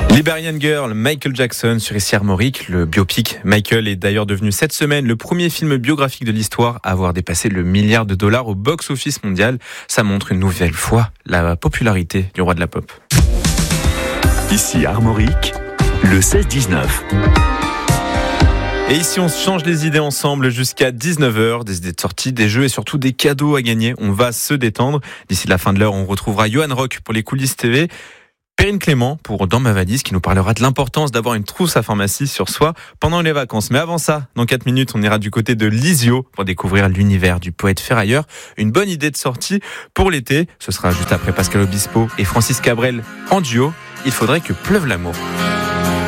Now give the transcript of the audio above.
Liberian Girl, Michael Jackson sur ici Armorique. Le biopic Michael est d'ailleurs devenu cette semaine le premier film biographique de l'histoire à avoir dépassé le $1 milliard au box-office mondial. Ça montre une nouvelle fois la popularité du roi de la pop. Ici Armorique, le 16-19. Et ici, on se change les idées ensemble jusqu'à 19h. Des idées de sortie, des jeux et surtout des cadeaux à gagner. On va se détendre. D'ici la fin de l'heure, on retrouvera Johan Rock pour les coulisses TV. Perrine Clément pour Dans ma valise qui nous parlera de l'importance d'avoir une trousse à pharmacie sur soi pendant les vacances. Mais avant ça, dans 4 minutes, on ira du côté de Lizio pour découvrir l'univers du poète ferrailleur. Une bonne idée de sortie pour l'été. Ce sera juste après Pascal Obispo et Francis Cabrel en duo. Il faudrait que pleuve l'amour.